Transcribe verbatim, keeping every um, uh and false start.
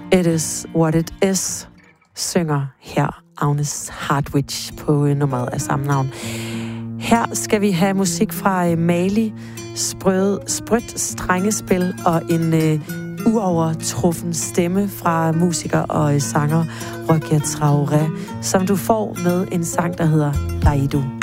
It is what it is, synger her Agnes Hartwich på nummeret af samme navn. Her skal vi have musik fra Mali, sprød, sprødt strengespil og en øh, uovertruffen stemme fra musiker og sanger Rokia Traoré, som du får med en sang, der hedder Laidou.